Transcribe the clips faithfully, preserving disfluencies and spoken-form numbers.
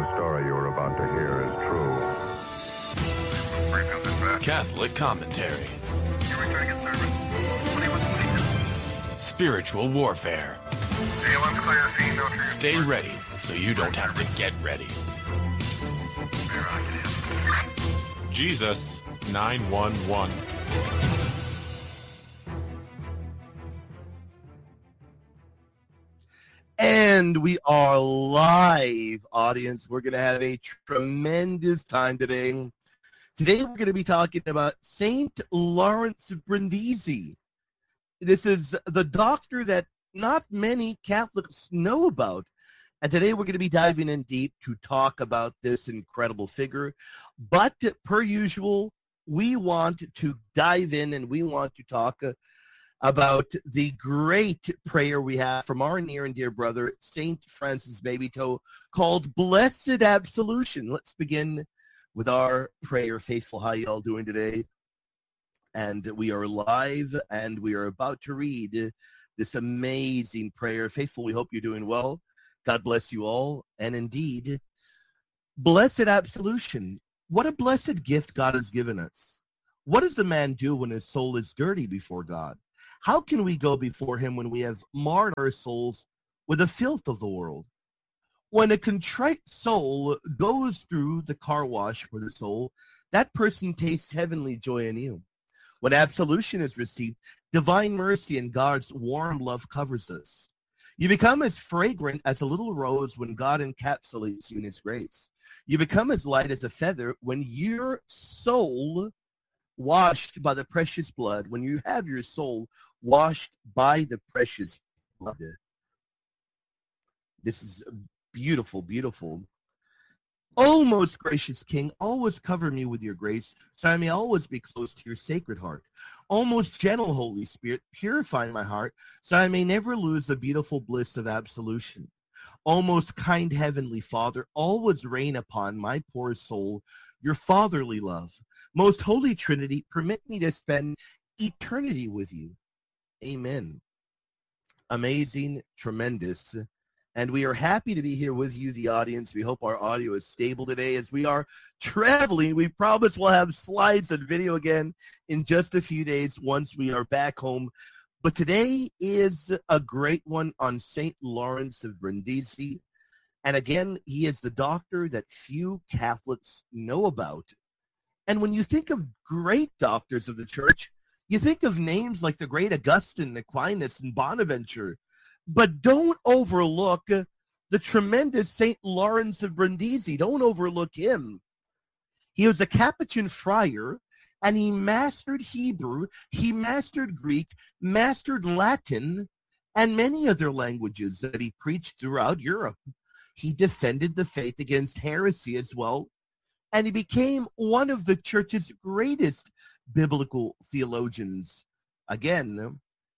The story you are about to hear is true. Catholic commentary. Spiritual warfare. Stay ready so you don't have to get ready. Jesus nine one one. And we are live, audience. We're going to have a tremendous time today. Today we're going to be talking about Saint Lawrence of Brindisi. This is the doctor that not many Catholics know about. And today we're going to be diving in deep to talk about this incredible figure. But per usual, we want to dive in and we want to talk uh, about the great prayer we have from our near and dear brother, Saint Francis Babytoe, called Blessed Absolution. Let's begin with our prayer. Faithful, how you all doing today? And we are live, and we are about to read this amazing prayer. Faithful, we hope you're doing well. God bless you all. And indeed, Blessed Absolution. What a blessed gift God has given us. What does a man do when his soul is dirty before God? How can we go before him when we have marred our souls with the filth of the world? When a contrite soul goes through the car wash for the soul, that person tastes heavenly joy anew. When absolution is received, divine mercy and God's warm love covers us. You become as fragrant as a little rose when God encapsulates you in his grace. You become as light as a feather when your soul washed by the precious blood, when you have your soul washed by the precious blood. This is beautiful, beautiful. O most gracious King, always cover me with your grace, so I may always be close to your sacred heart. O most gentle Holy Spirit, purify my heart, so I may never lose the beautiful bliss of absolution. O most kind Heavenly Father, always rain upon my poor soul your fatherly love. Most Holy Trinity, permit me to spend eternity with you. Amen. Amazing, tremendous. And we are happy to be here with you, the audience. We hope our audio is stable today as we are traveling. We promise we'll have slides and video again in just a few days once we are back home. But today is a great one on Saint Lawrence of Brindisi. And again, he is the doctor that few Catholics know about. And when you think of great doctors of the church, you think of names like the great Augustine, Aquinas, and Bonaventure. But don't overlook the tremendous Saint Lawrence of Brindisi. Don't overlook him. He was a Capuchin friar, and he mastered Hebrew, he mastered Greek, mastered Latin, and many other languages that he preached throughout Europe. He defended the faith against heresy as well, and he became one of the church's greatest biblical theologians. Again,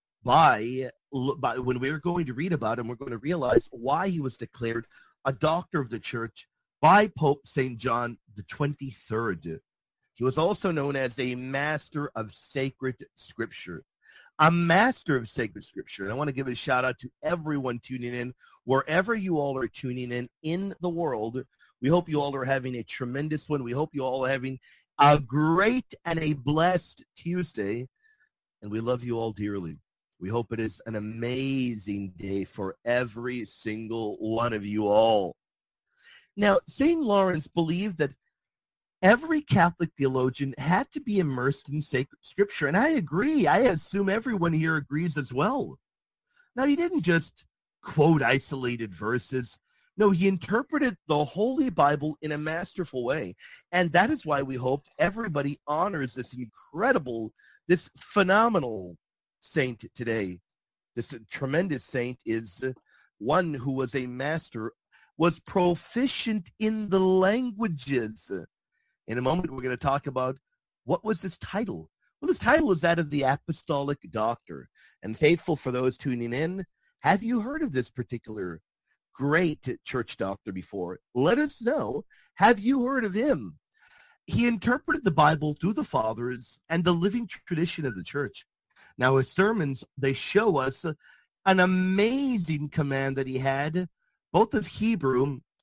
by, by when we're going to read about him, we're going to realize why he was declared a doctor of the church by Pope Saint John the twenty-third. He was also known as a master of sacred scripture. A master of sacred scripture. And I want to give a shout out to everyone tuning in, wherever you all are tuning in in the world. We hope you all are having a tremendous one. We hope you all are having a great and a blessed Tuesday. And we love you all dearly. We hope it is an amazing day for every single one of you all. Now, Saint Lawrence believed that every Catholic theologian had to be immersed in sacred scripture. And I agree. I assume everyone here agrees as well. Now, he didn't just quote isolated verses. No, he interpreted the Holy Bible in a masterful way. And that is why we hope everybody honors this incredible, this phenomenal saint today. This tremendous saint is one who was a master, was proficient in the languages. In a moment, we're going to talk about what was his title. Well, his title is that of the Apostolic Doctor. And faithful, for those tuning in, have you heard of this particular great church doctor before? Let us know. Have you heard of him? He interpreted the Bible through the fathers and the living tradition of the church. Now, his sermons, they show us an amazing command that he had, both of Hebrew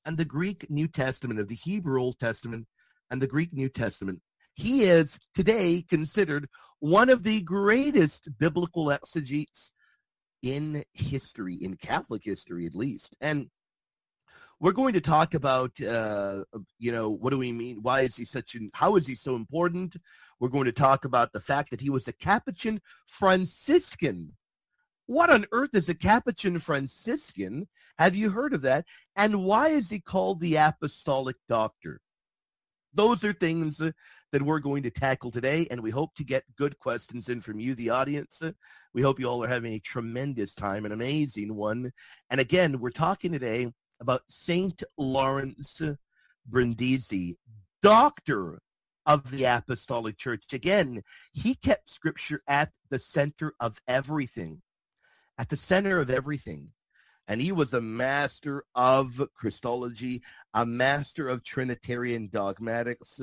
and the Greek New Testament, of the Hebrew Old Testament and the Greek New Testament. He is today considered one of the greatest biblical exegetes in history, in Catholic history at least. And we're going to talk about, uh, you know, what do we mean? Why is he such an, how is he so important? We're going to talk about the fact that he was a Capuchin Franciscan. What on earth is a Capuchin Franciscan? Have you heard of that? And why is he called the Apostolic Doctor? Those are things uh, that we're going to tackle today, and we hope to get good questions in from you, the audience. Uh, we hope you all are having a tremendous time, an amazing one. And again, we're talking today about Saint Lawrence Brindisi, doctor of the Apostolic Church. Again, he kept Scripture at the center of everything, at the center of everything. And he was a master of Christology, a master of Trinitarian dogmatics.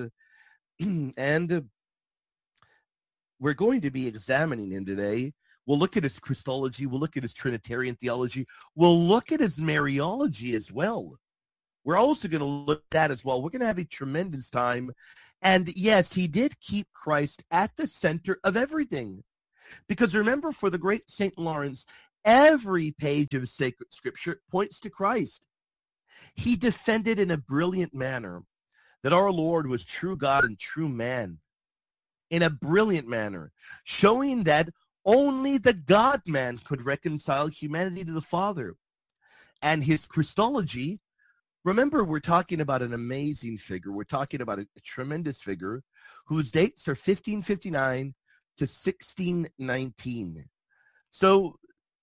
And we're going to be examining him today. We'll look at his Christology. We'll look at his Trinitarian theology. We'll look at his Mariology as well. We're also going to look at that as well. We're going to have a tremendous time. And yes, he did keep Christ at the center of everything. Because remember, for the great Saint Lawrence, every page of sacred Scripture points to Christ. He defended in a brilliant manner that our Lord was true God and true man, in a brilliant manner, showing that only the God-man could reconcile humanity to the Father. And his Christology, remember, we're talking about an amazing figure. We're talking about a, a tremendous figure whose dates are fifteen fifty-nine to sixteen nineteen. So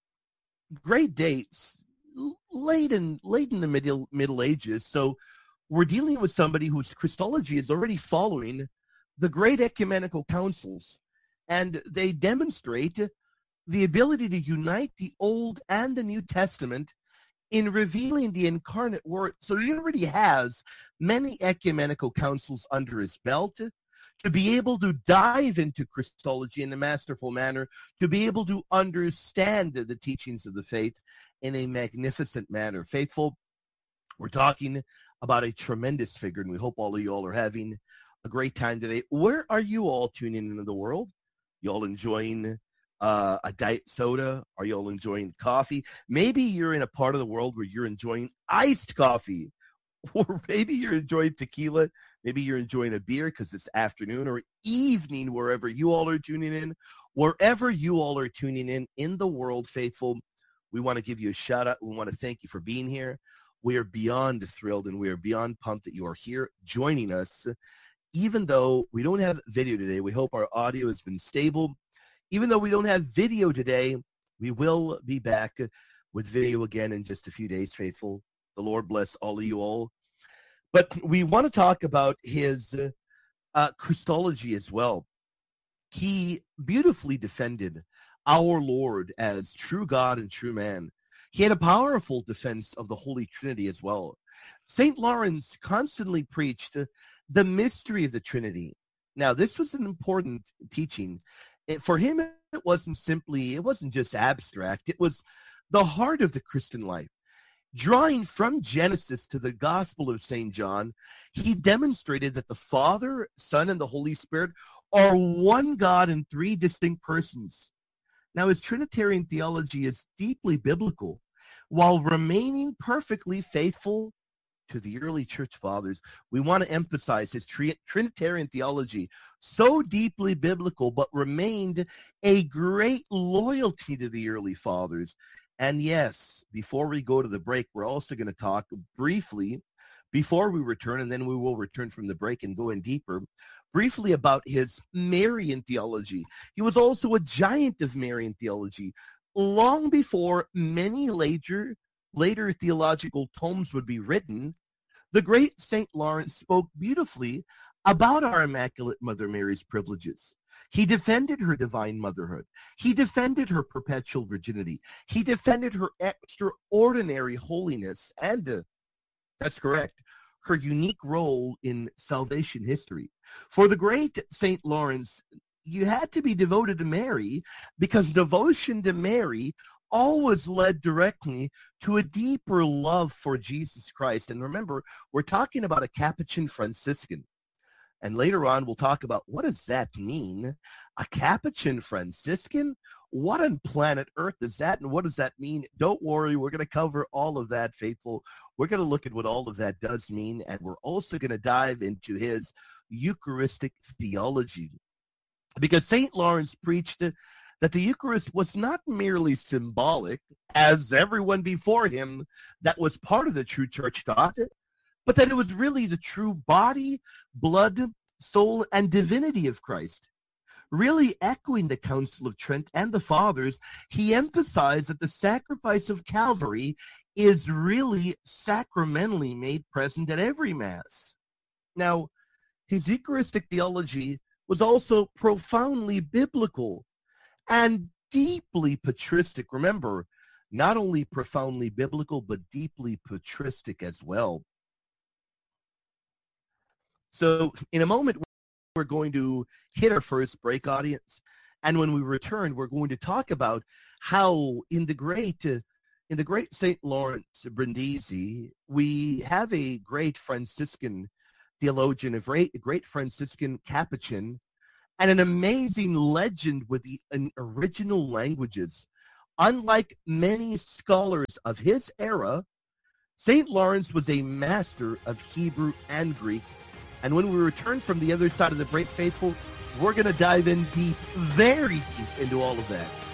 great dates, late in late in the middle Middle Ages. So we're dealing with somebody whose Christology is already following the great ecumenical councils, and they demonstrate the ability to unite the Old and the New Testament in revealing the incarnate Word. So he already has many ecumenical councils under his belt to be able to dive into Christology in a masterful manner, to be able to understand the teachings of the faith in a magnificent manner. Faithful, we're talking about a tremendous figure, and we hope all of you all are having a great time today. Where are you all tuning into the world? You all enjoying uh, a diet soda? Are you all enjoying coffee? Maybe you're in a part of the world where you're enjoying iced coffee. Or maybe you're enjoying tequila. Maybe you're enjoying a beer because it's afternoon or evening, wherever you all are tuning in. Wherever you all are tuning in in the world, faithful, we want to give you a shout out. We want to thank you for being here. We are beyond thrilled and we are beyond pumped that you are here joining us. Even though we don't have video today, we hope our audio has been stable. Even though we don't have video today, we will be back with video again in just a few days, faithful. The Lord bless all of you all. But we want to talk about his uh, Christology as well. He beautifully defended our Lord as true God and true man. He had a powerful defense of the Holy Trinity as well. Saint Lawrence constantly preached the mystery of the Trinity. Now, this was an important teaching. For him, it wasn't simply, it wasn't just abstract. It was the heart of the Christian life. Drawing from Genesis to the Gospel of Saint John, he demonstrated that the Father, Son, and the Holy Spirit are one God in three distinct persons. Now, his Trinitarian theology is deeply biblical, while remaining perfectly faithful to the early church fathers. We want to emphasize his tri- Trinitarian theology, so deeply biblical, but remained a great loyalty to the early fathers. And yes, before we go to the break, we're also going to talk briefly, before we return, and then we will return from the break and go in deeper, briefly about his Marian theology. He was also a giant of Marian theology. Long before many later, later theological tomes would be written, the great Saint Lawrence spoke beautifully about our Immaculate Mother Mary's privileges. He defended her divine motherhood. He defended her perpetual virginity. He defended her extraordinary holiness and, uh, that's correct, her unique role in salvation history. For the great Saint Lawrence, you had to be devoted to Mary because devotion to Mary always led directly to a deeper love for Jesus Christ. And remember, we're talking about a Capuchin Franciscan. And later on, we'll talk about what does that mean? A Capuchin Franciscan? What on planet Earth is that, and what does that mean? Don't worry, we're going to cover all of that, faithful. We're going to look at what all of that does mean, and we're also going to dive into his Eucharistic theology. Because Saint Lawrence preached that the Eucharist was not merely symbolic, as everyone before him that was part of the true church taught, but that it was really the true body, blood, soul, and divinity of Christ. Really echoing the Council of Trent and the Fathers, he emphasized that the sacrifice of Calvary is really sacramentally made present at every Mass. Now, his Eucharistic theology was also profoundly biblical and deeply patristic. Remember, not only profoundly biblical, but deeply patristic as well. So in a moment, we're going to hit our first break, audience. And when we return, we're going to talk about how in the great uh, in the great Saint Lawrence Brindisi, we have a great Franciscan theologian, a great, a great Franciscan Capuchin, and an amazing legend with the an original languages. Unlike many scholars of his era, Saint Lawrence was a master of Hebrew and Greek. And when we return from the other side of the break, faithful, we're going to dive in deep, very deep into all of that.